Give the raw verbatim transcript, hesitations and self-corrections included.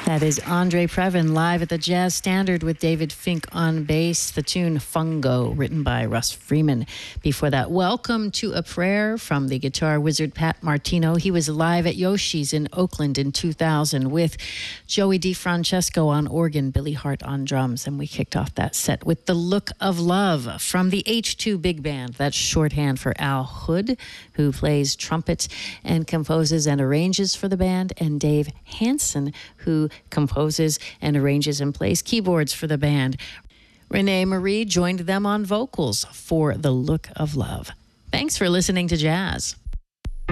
That is Andre Previn live at the Jazz Standard with David Fink on bass. The tune Fungo, written by Russ Freeman. Before that, Welcome to a Prayer from the guitar wizard Pat Martino. He was live at Yoshi's in Oakland in two thousand with Joey DeFrancesco on organ, Billy Hart on drums. And we kicked off that set with The Look of Love from the H two Big Band. That's shorthand for Al Hood, who plays trumpet and composes and arranges for the band, and Dave Hansen, who composes and arranges and plays keyboards for the band. Renee Marie joined them on vocals for The Look of Love. Thanks for listening to Jazz.